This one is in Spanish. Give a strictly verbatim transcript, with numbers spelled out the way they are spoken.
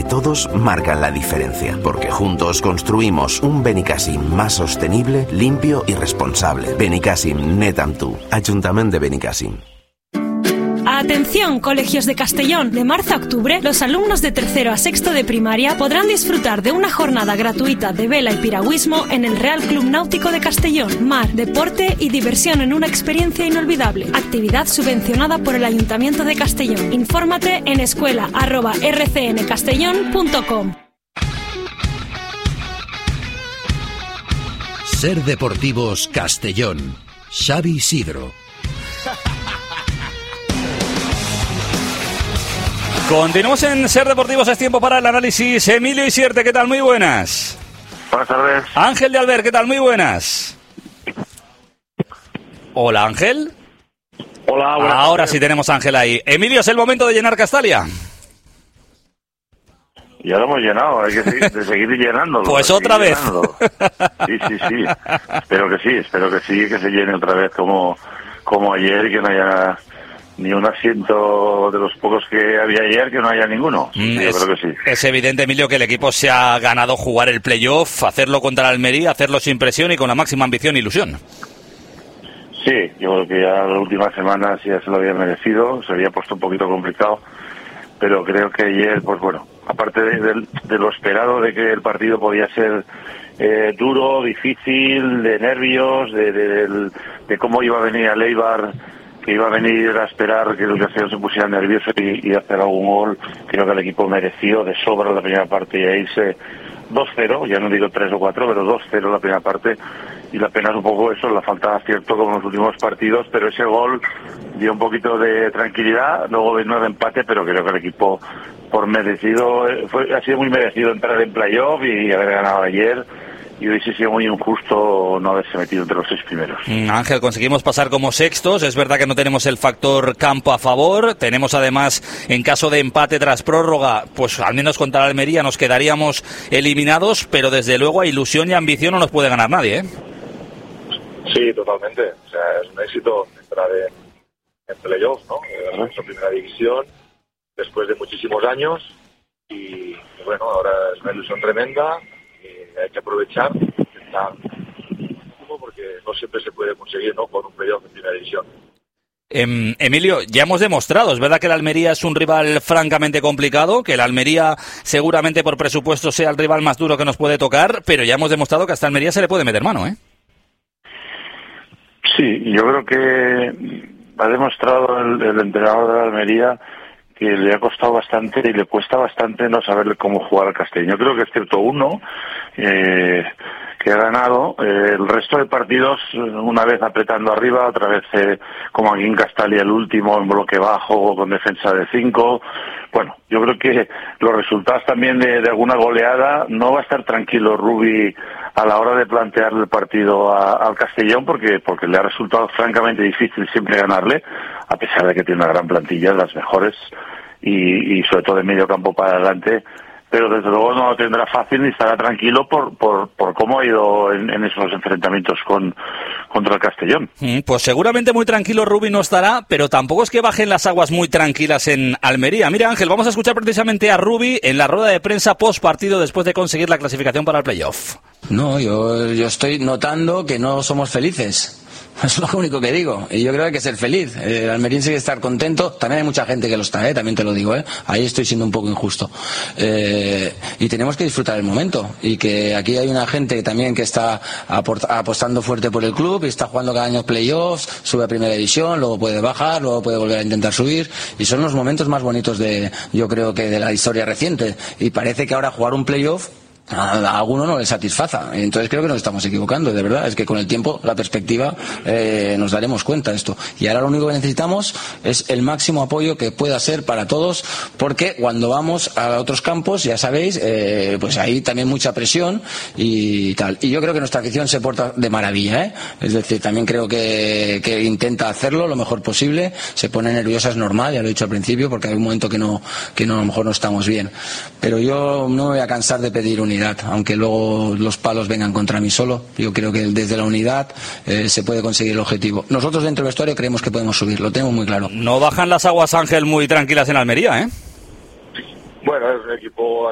que todos marcan la diferencia, porque juntos construimos un Benicàssim más sostenible, limpio y responsable. Benicàssim, net amb tu. Ayuntamiento de Benicàssim. Atención, colegios de Castellón. De marzo a octubre, los alumnos de tercero a sexto de primaria podrán disfrutar de una jornada gratuita de vela y piragüismo en el Real Club Náutico de Castellón. Mar, deporte y diversión en una experiencia inolvidable. Actividad subvencionada por el Ayuntamiento de Castellón. Infórmate en escuela arroba r c n castellón punto com. Ser Deportivos Castellón. Xavi Isidro. Continuamos en Ser Deportivos, es tiempo para el análisis. Emilio Isierte, ¿qué tal? Muy buenas. Buenas tardes. Ángel de Albert, ¿qué tal? Muy buenas. Hola, Ángel. Hola, buenas Ahora tardes. sí tenemos a Ángel ahí. Emilio, es el momento de llenar Castalia. Ya lo hemos llenado, hay que seguir, de seguir llenándolo. Pues seguir otra vez. llenándolo. Sí, sí, sí. Espero que sí, espero que sí, que se llene otra vez como, como ayer, que no haya ni un asiento de los pocos que había ayer, que no haya ninguno. Sí, es, yo creo que sí. Es evidente, Emilio, que el equipo se ha ganado jugar el playoff, hacerlo contra el Almería, hacerlo sin presión y con la máxima ambición e ilusión. Sí, yo creo que ya las últimas semanas ya se lo había merecido, se había puesto un poquito complicado, pero creo que ayer, pues bueno, aparte de, de, de lo esperado de que el partido podía ser eh, duro, difícil, de nervios, de, de, de, de cómo iba a venir a Eibar, que iba a venir a esperar que el Castellón se pusiera nervioso y, y hacer algún gol. Creo que el equipo mereció de sobra la primera parte y a irse dos cero, ya no digo tres o cuatro, pero dos cero la primera parte, y la pena es un poco eso, la falta de acierto como en los últimos partidos, pero ese gol dio un poquito de tranquilidad, luego vino el empate, pero creo que el equipo por merecido, fue, ha sido muy merecido entrar en playoff y haber ganado ayer. Y hubiese sido muy injusto no haberse metido entre los seis primeros. Ángel, conseguimos pasar como sextos. Es verdad que no tenemos el factor campo a favor. Tenemos además, en caso de empate tras prórroga, pues al menos contra la Almería nos quedaríamos eliminados, pero desde luego a ilusión y ambición no nos puede ganar nadie, ¿eh? Sí, totalmente. O sea, es un éxito entrar en, en playoff, ¿no? En nuestra primera división, después de muchísimos años. Y bueno, ahora es una ilusión tremenda. Hay que aprovechar, intentar, porque no siempre se puede conseguir, ¿no?, con un playoff en primera división. Eh, Emilio, ya hemos demostrado, es verdad que el Almería es un rival francamente complicado, que el Almería seguramente por presupuesto sea el rival más duro que nos puede tocar, pero ya hemos demostrado que hasta Almería se le puede meter mano, ¿eh? Sí, yo creo que ha demostrado el, el entrenador de la Almería que le ha costado bastante y le cuesta bastante no saber cómo jugar al Castellón. Yo creo que excepto uno eh, que ha ganado, eh, el resto de partidos, una vez apretando arriba, otra vez eh, como aquí en Castalia el último en bloque bajo con defensa de cinco. Bueno, yo creo que los resultados también de, de alguna goleada, no va a estar tranquilo Rubi a la hora de plantear el partido a, al Castellón, porque porque le ha resultado francamente difícil siempre ganarle, a pesar de que tiene una gran plantilla, las mejores, y, y sobre todo de medio campo para adelante, pero desde luego no lo tendrá fácil ni estará tranquilo por por, por cómo ha ido en, en esos enfrentamientos con contra el Castellón. Mm, pues seguramente muy tranquilo Rubi no estará, pero tampoco es que bajen las aguas muy tranquilas en Almería. Mira, Ángel, vamos a escuchar precisamente a Rubi en la rueda de prensa post partido después de conseguir la clasificación para el playoff. No, yo, yo estoy notando que no somos felices. Es lo único que digo. Y yo creo que hay que ser feliz. El almeriense hay que estar contento. También hay mucha gente que lo está, ¿eh? También te lo digo, ¿eh? Ahí estoy siendo un poco injusto. Eh, y tenemos que disfrutar el momento. Y que aquí hay una gente que también que está aport- apostando fuerte por el club y está jugando cada año playoffs, sube a primera división, luego puede bajar, luego puede volver a intentar subir. Y son los momentos más bonitos de, yo creo que de la historia reciente. Y parece que ahora jugar un playoff a, a alguno no le satisfaza. Entonces creo que nos estamos equivocando, de verdad. Es que con el tiempo, la perspectiva, eh, nos daremos cuenta de esto. Y ahora lo único que necesitamos es el máximo apoyo que pueda ser para todos, porque cuando vamos a otros campos, ya sabéis, eh, pues hay también mucha presión y tal. Y yo creo que nuestra afición se porta de maravilla, ¿eh? Es decir, también creo que, que intenta hacerlo lo mejor posible. Se pone nerviosa, es normal, ya lo he dicho al principio, porque hay un momento que no, que no, a lo mejor no estamos bien. Pero yo no me voy a cansar de pedir unidad, aunque luego los palos vengan contra mí solo. Yo creo que desde la unidad eh, se puede conseguir el objetivo. Nosotros dentro del vestuario creemos que podemos subir, lo tenemos muy claro. No bajan las aguas, Ángel, muy tranquilas en Almería, ¿eh? Bueno, es un equipo